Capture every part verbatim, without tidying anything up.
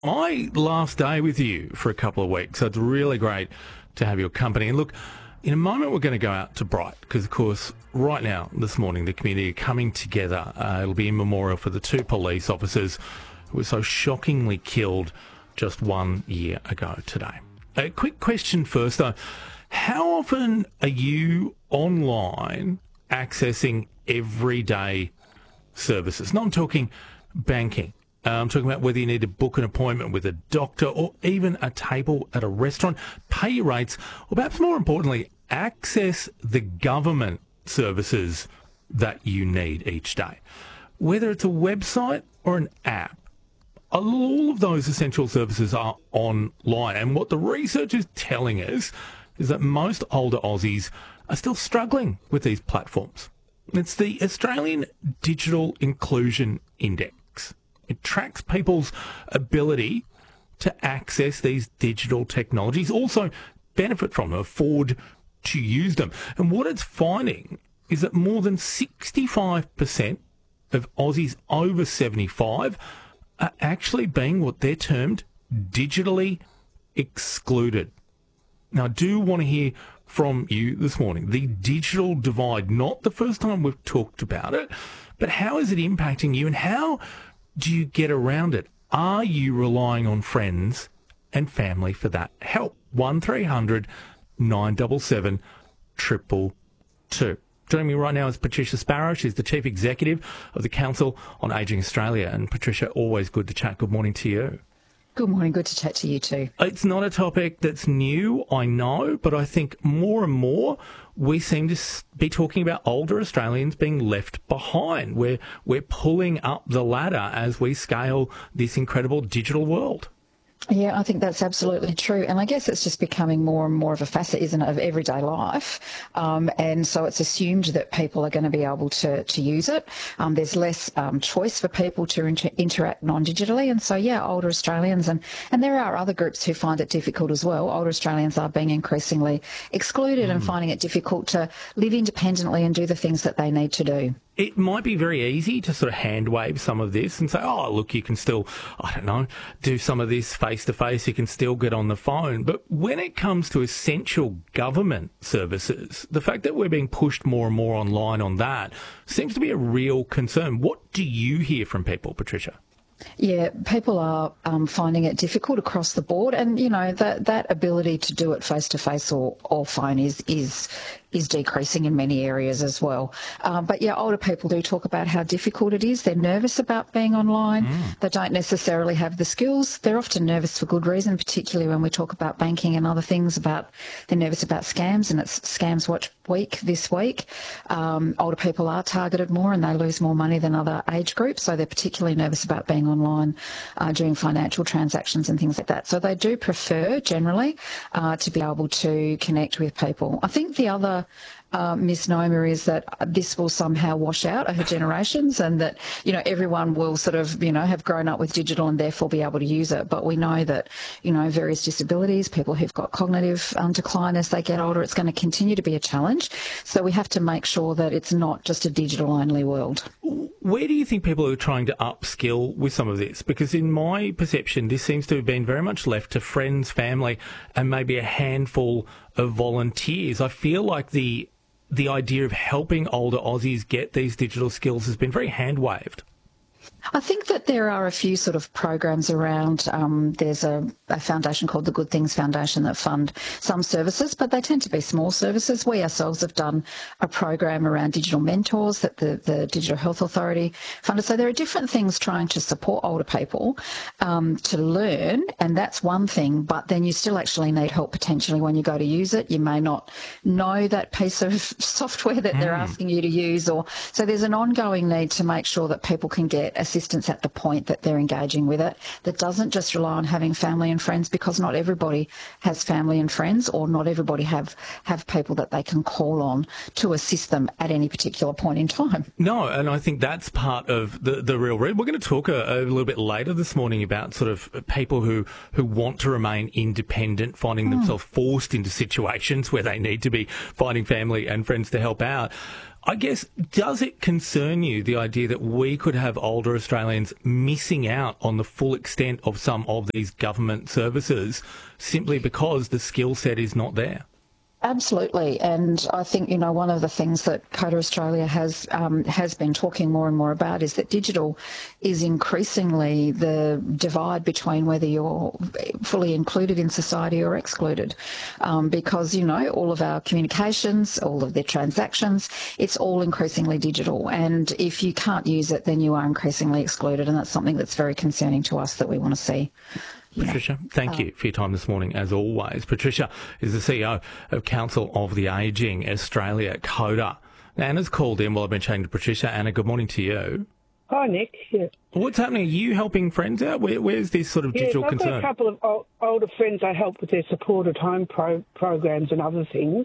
My last day with you for a couple of weeks, so it's really great to have your company. And look, in a moment we're going to go out to Bright because, of course, right now, this morning, the community are coming together. Uh, it'll be in memorial for the two police officers who were so shockingly killed just one year ago today. A quick question first, though. How often are you online accessing everyday services? No, I'm talking banking. Uh, I'm talking about whether you need to book an appointment with a doctor or even a table at a restaurant, pay your rates, or perhaps more importantly, access the government services that you need each day. Whether it's a website or an app, all of those essential services are online. And what the research is telling us is that most older Aussies are still struggling with these platforms. It's the Australian Digital Inclusion Index. It tracks people's ability to access these digital technologies, also benefit from them, afford to use them. And what it's finding is that more than sixty-five percent of Aussies over seventy-five are actually being what they're termed digitally excluded. Now, I do want to hear from you this morning. The digital divide, not the first time we've talked about it, but how is it impacting you and how do you get around it? Are you relying on friends and family for that help? one three hundred nine seven seven, two two two. Joining me right now is Patricia Sparrow. She's the Chief Executive of the Council on Ageing Australia. And Patricia, always good to chat. Good morning to you. Good morning. Good to chat to you too. It's not a topic that's new, I know, but I think more and more we seem to be talking about older Australians being left behind. We're, we're pulling up the ladder as we scale this incredible digital world. Yeah, I think that's absolutely true. And I guess it's just becoming more and more of a facet, isn't it, of everyday life. Um, and so it's assumed that people are going to be able to, to use it. Um, there's less um, choice for people to inter- interact non-digitally. And so, yeah, older Australians, and, and there are other groups who find it difficult as well. Older Australians are being increasingly excluded mm. and finding it difficult to live independently and do the things that they need to do. It might be very easy to sort of hand wave some of this and say, oh, look, you can still, I don't know, do some of this face-to-face, you can still get on the phone. But when it comes to essential government services, the fact that we're being pushed more and more online on that seems to be a real concern. What do you hear from people, Patricia? Yeah, people are um, finding it difficult across the board, and you know that that ability to do it face to face or or phone is is is decreasing in many areas as well. Um, but yeah, older people do talk about how difficult it is. They're nervous about being online. Mm. They don't necessarily have the skills. They're often nervous for good reason, particularly when we talk about banking and other things. About they're nervous about scams, and it's Scams Watch Week this week. Um, older people are targeted more, and they lose more money than other age groups, so they're particularly nervous about being online uh, doing financial transactions and things like that. So they do prefer generally uh, to be able to connect with people. I think the other Uh, misnomer is that this will somehow wash out over generations, and that, you know, everyone will sort of, you know, have grown up with digital and therefore be able to use it. But we know that, you know, various disabilities, people who've got cognitive um, decline as they get older, it's going to continue to be a challenge. So we have to make sure that it's not just a digital-only world. Where do you think people are trying to upskill with some of this? Because in my perception, this seems to have been very much left to friends, family, and maybe a handful of volunteers. I feel like the the idea of helping older Aussies get these digital skills has been very hand-waved. I think that there are a few sort of programs around. Um, there's a, a foundation called the Good Things Foundation that fund some services, but they tend to be small services. We ourselves have done a program around digital mentors that the, the Digital Health Authority funded. So there are different things trying to support older people um, to learn, and that's one thing, but then you still actually need help potentially when you go to use it. You may not know that piece of software that mm. they're asking you to use, or so there's an ongoing need to make sure that people can get assistance at the point that they're engaging with it, that doesn't just rely on having family and friends, because not everybody has family and friends, or not everybody have, have people that they can call on to assist them at any particular point in time. No, and I think that's part of the, the real read. We're going to talk a, a little bit later this morning about sort of people who, who want to remain independent, finding mm. themselves forced into situations where they need to be finding family and friends to help out. I guess, does it concern you, the idea that we could have older Australians missing out on the full extent of some of these government services simply because the skill set is not there? Absolutely, and I think, you know, one of the things that CODA Australia has um, has been talking more and more about is that digital is increasingly the divide between whether you're fully included in society or excluded, um, because, you know, all of our communications, all of their transactions, it's all increasingly digital, and if you can't use it, then you are increasingly excluded, and that's something that's very concerning to us that we want to see. Patricia, thank you for your time this morning, as always. Patricia is the C E O of Council of the Ageing Australia, CODA. Anna's called in while I've been chatting to Patricia. Anna, good morning to you. Hi, Nick. Yeah. What's happening? Are you helping friends out? Where, where's this sort of yes, digital I've concern? got a couple of old, older friends I help with their supported home pro- programs and other things.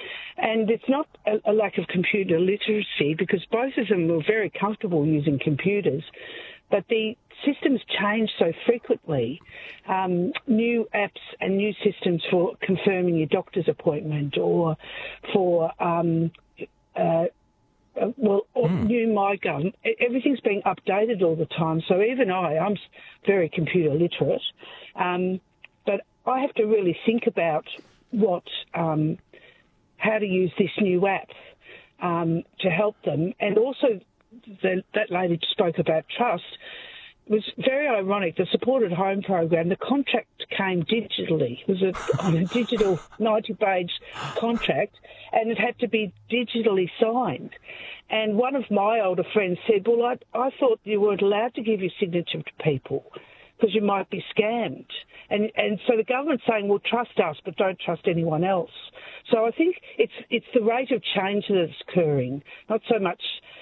And it's not a, a lack of computer literacy, because both of them were very comfortable using computers. But the systems change so frequently. Um, new apps and new systems for confirming your doctor's appointment, or for um, uh, uh, well, mm. new MyGov. Everything's being updated all the time. So even I, I'm very computer literate, um, but I have to really think about what, um, how to use this new app um, to help them, and also. The, that lady spoke about trust. It was very ironic. The supported home program, the contract came digitally. It was a, on a digital ninety-page contract, and it had to be digitally signed. And one of my older friends said, well, I, I thought you weren't allowed to give your signature to people because you might be scammed. And and so the government's saying, well, trust us, but don't trust anyone else. So I think it's it's the rate of change that's occurring, not so much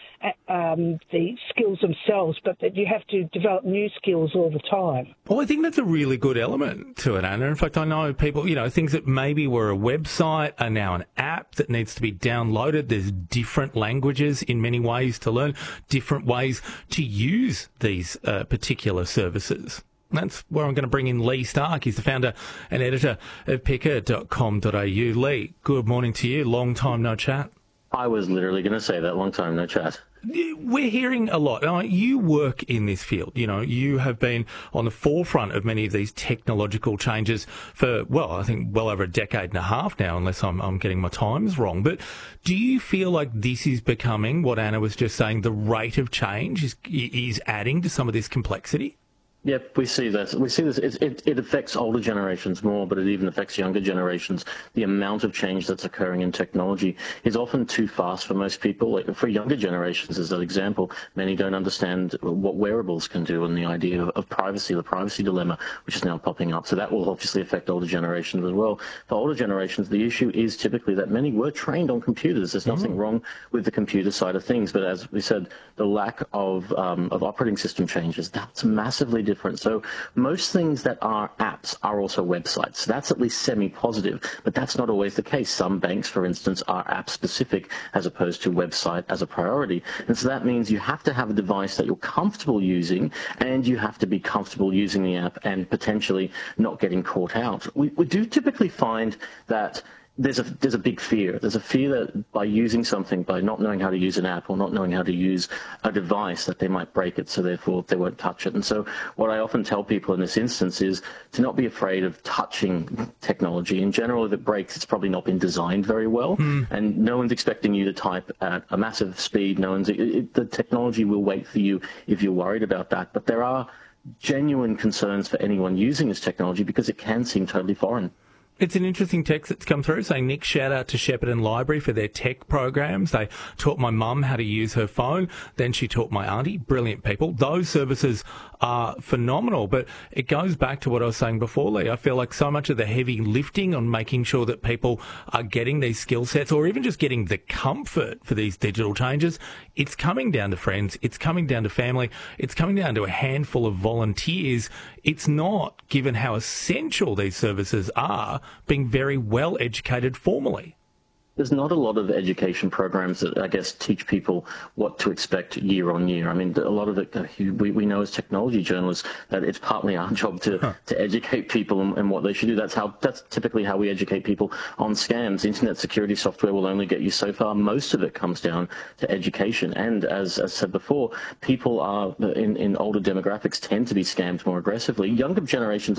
Um, the skills themselves, but that you have to develop new skills all the time. Well, I think that's a really good element to it, Anna. In fact, I know people, you know, things that maybe were a website are now an app that needs to be downloaded. There's different languages in many ways to learn, different ways to use these uh, particular services. That's where I'm going to bring in Lee Stark. He's the founder and editor of picker dot com dot a u. Lee, good morning to you. Long time no chat. I was literally going to say that. Long time no chat. We're hearing a lot. Now, you work in this field. You know, you have been on the forefront of many of these technological changes for, well, I think well over a decade and a half now, unless I'm, I'm getting my times wrong. But do you feel like this is becoming, what Anna was just saying, the rate of change is, is adding to some of this complexity? Yep, we see this. We see this. It, it, it affects older generations more, but it even affects younger generations. The amount of change that's occurring in technology is often too fast for most people. Like for younger generations, as an example, many don't understand what wearables can do and the idea of, of privacy, the privacy dilemma, which is now popping up. So that will obviously affect older generations as well. For older generations, the issue is typically that many were trained on computers. There's nothing mm. wrong with the computer side of things, but as we said, the lack of um, of operating system changes, that's massively different. Different. So most things that are apps are also websites. That's at least semi-positive, but that's not always the case. Some banks, for instance, are app-specific as opposed to website as a priority. And so that means you have to have a device that you're comfortable using, and you have to be comfortable using the app and potentially not getting caught out. We, we do typically find that There's a there's a big fear. There's a fear that by using something, by not knowing how to use an app or not knowing how to use a device, that they might break it, so therefore they won't touch it. And so what I often tell people in this instance is to not be afraid of touching technology. In general, if it breaks, it's probably not been designed very well, mm. and no one's expecting you to type at a massive speed. No one's it, it, the technology will wait for you if you're worried about that. But there are genuine concerns for anyone using this technology because it can seem totally foreign. It's an interesting text that's come through saying, Nick, shout out to Shepparton Library for their tech programs. They taught my mum how to use her phone. Then she taught my auntie. Brilliant people. Those services are phenomenal. But it goes back to what I was saying before, Lee. I feel like so much of the heavy lifting on making sure that people are getting these skill sets or even just getting the comfort for these digital changes, it's coming down to friends. It's coming down to family. It's coming down to a handful of volunteers. It's not, given how essential these services are, being very well educated formally. there's not a lot of education programs that, I guess, teach people what to expect year on year. I mean, a lot of it, we, we know as technology journalists that it's partly our job to, huh. to educate people and, and what they should do. That's how, that's typically how we educate people on scams. Internet security software will only get you so far. Most of it comes down to education. And as I said before, people are in, in older demographics tend to be scammed more aggressively. Younger generations